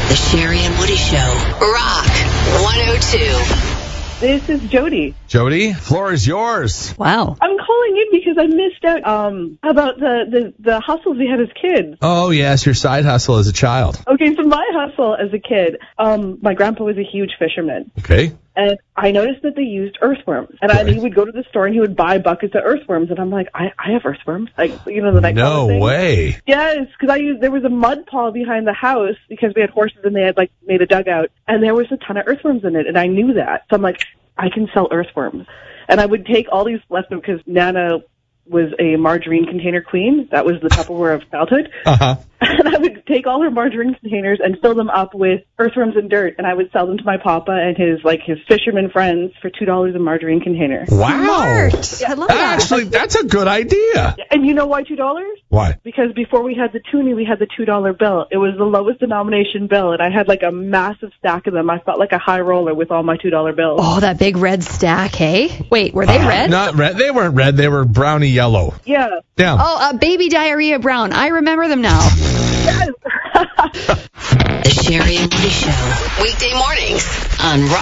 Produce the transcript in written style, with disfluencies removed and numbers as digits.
The Sherry and Woody Show. Rock 102. This is Jody. Jody, floor is yours. Wow. I'm calling in because I missed out about the hustles we had as kids. Oh, yes, your side hustle as a child. Okay, so my hustle as a kid, my grandpa was a huge fisherman. Okay. And I noticed that they used earthworms. And he would go to the store and he would buy buckets of earthworms. And I'm like, I have earthworms. Like, you know, the night No thing. way. Yes, because there was a mud pile behind the house because we had horses and they had, like, made a dugout. And there was a ton of earthworms in it. And I knew that. So I'm like, I can sell earthworms. And I would take all these leftovers because Nana was a margarine container queen. That was the Tupperware of childhood. Uh-huh. And I would take all her margarine containers and fill them up with earthworms and dirt, and I would sell them to my papa and his fisherman friends for $2 a margarine container. Wow. Smart. I love that. Actually, that's a good idea. And you know why $2? Why? Because before we had the toonie, we had the $2 bill. It was the lowest denomination bill, and I had like a massive stack of them. I felt like a high roller with all my $2 bills. Oh, that big red stack, hey? Wait, were they red? Not red. They weren't red. They were browny yellow. Yeah. Yeah. Oh, baby diarrhea brown. I remember them now. Yes. The Sherry and Woody Show. Weekday mornings on Rock